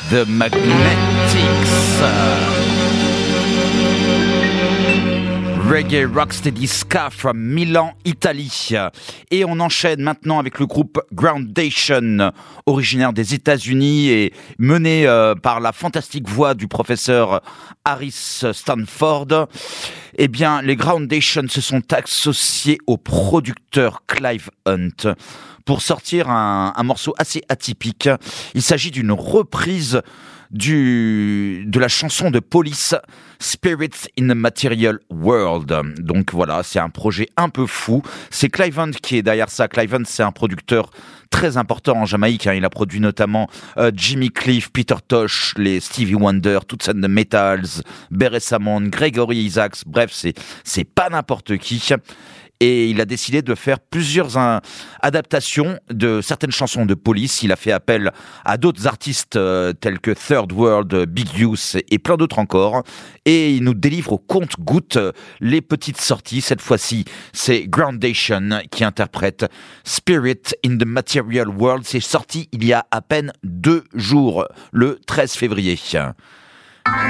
The Magnetics. Reggae Rocksteady Ska from Milan, Italie. Et on enchaîne maintenant avec le groupe Groundation, originaire des États-Unis et mené par la fantastique voix du professeur Harris Stanford. Eh bien, les Groundation se sont associés au producteur Clive Hunt pour sortir un morceau assez atypique. Il s'agit d'une reprise de la chanson de Police, Spirits in the Material World. Donc voilà, c'est un projet un peu fou. C'est Clive Hunt qui est derrière ça. Clive Hunt, c'est un producteur très important en Jamaïque. Il a produit notamment Jimmy Cliff, Peter Tosh, les Stevie Wonder, Toots and the Metals, Beres Hammond, Gregory Isaacs. Bref, c'est pas n'importe qui. Et il a décidé de faire plusieurs adaptations de certaines chansons de Police. Il a fait appel à d'autres artistes tels que Third World, Big Youth et plein d'autres encore. Et il nous délivre au compte-gouttes les petites sorties. Cette fois-ci, c'est Groundation qui interprète Spirit in the Material World. C'est sorti il y a à peine 2 jours, le 13 février.